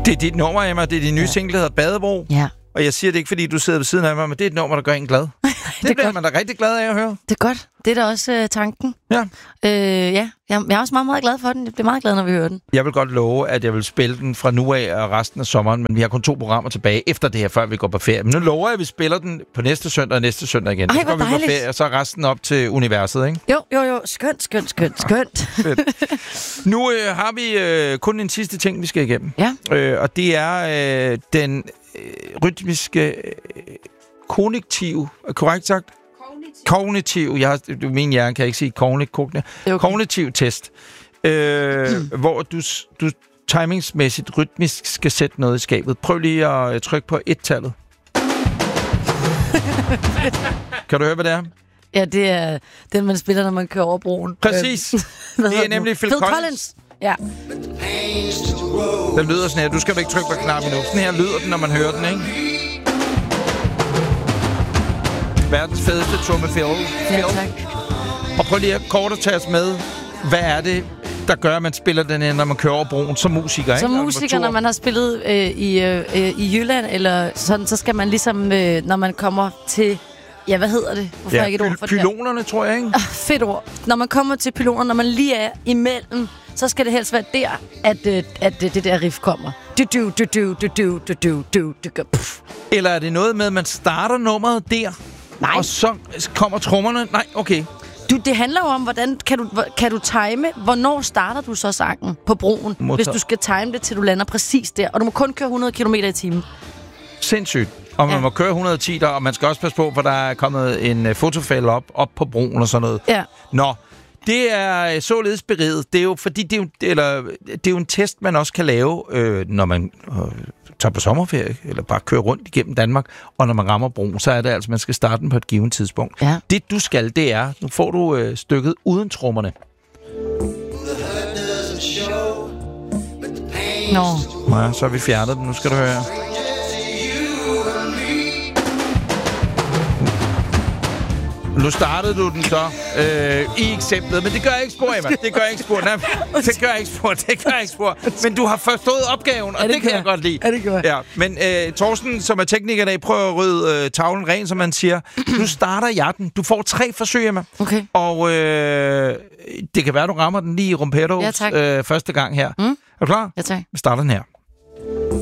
Det er dit nummer, Emma. Det er din nye single, der hedder Badebro. Ja. Og jeg siger det ikke, fordi du sidder ved siden af mig, men det er et nummer, der gør en glad. det bliver man da rigtig glad af at høre. Det er godt. Det er da også tanken. Ja. Jeg er også meget, meget glad for den. Jeg bliver meget glad, når vi hører den. Jeg vil godt love, at jeg vil spille den fra nu af og resten af sommeren, men vi har kun 2 programmer tilbage efter det her, før vi går på ferie. Men nu lover jeg, at vi spiller den på næste søndag og næste søndag igen. Ej, så går vi på ferie, og så resten op til universet, ikke? Jo. Skønt. Nu har vi kun en sidste ting, vi skal igennem. Ja. Og det er den rytmiske kognitive, korrekt sagt? Kognitiv. Min hjerne kan ikke sige kognitiv test. Hvor du timingsmæssigt, rytmisk skal sætte noget i skabet. Prøv lige at trykke på 1-tallet. Kan du høre, hvad det er? Ja, det er den, man spiller, når man kører over broen. Præcis. Det er nemlig Phil Collins. Ja. Den lyder sådan her. Du skal ikke trykke på knappen nu. Sådan her lyder den, når man hører den, ikke? Verdens fedeste trommefill. Ja, tak. Og prøv lige at kort at tage os med. Hvad er det, der gør, at man spiller den her, når man kører over broen som musiker? Som ikke? musiker, når man har spillet i Jylland, eller sådan, så skal man ligesom, når man kommer til... Ja, hvad hedder det? Hvorfor ja, ikke et ord for det? Pylonerne, tror jeg, ikke? Fedt ord. Når man kommer til pylonerne, når man lige er imellem, så skal det helst være der, at det der riff kommer. Eller er det noget med, at man starter nummeret der? Nej. Og så kommer trommerne? Nej, okay. Det handler jo om, hvordan kan du time, hvornår starter du så sangen på broen, hvis du skal time det, til du lander præcis der. Og du må kun køre 100 km i timen. Sindssygt. Og man må køre 110 der, og man skal også passe på, for der er kommet en fotofælde op på broen og sådan noget. Ja. Nå, det er således beriget. Det er jo, fordi det er jo en test, man også kan lave, når man tager på sommerferie, eller bare kører rundt igennem Danmark, og når man rammer broen, så er det altså, man skal starte den på et givet tidspunkt. Ja. Det du skal, det er, nu får du stykket uden trommerne. Nå. Ja, så har vi fjernet den. Nu skal du høre her. Nu startede du den så i eksemplet, men det gør jeg ikke spor, Emma. Det gør jeg ikke spor. Nej, det gør jeg ikke spor. Men du har forstået opgaven, og det kan jeg godt lide. Ja, det gør jeg. Ja, men Torsten, som er tekniker i dag, prøver at rydde tavlen ren, som man siger. Nu starter jeg den. Du får 3 forsøg, Emma. Okay. Og det kan være, du rammer den lige i Rumpetto første gang her. Er du klar? Ja, tak. Vi starter den her.